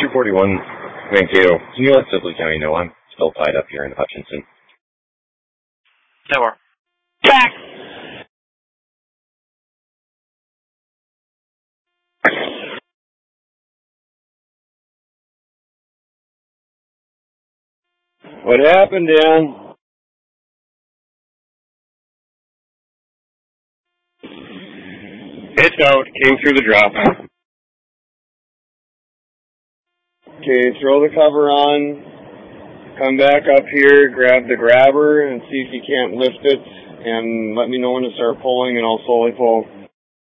241 Mankato. Can you let Sibley County know I'm still tied up here in Hutchinson? Tower. Back! What happened, Dan? It's out. Came through the drop. Okay, throw the cover on. Come back up here, grab the grabber, and see if you can't lift it. And let me know when to start pulling, and I'll slowly pull.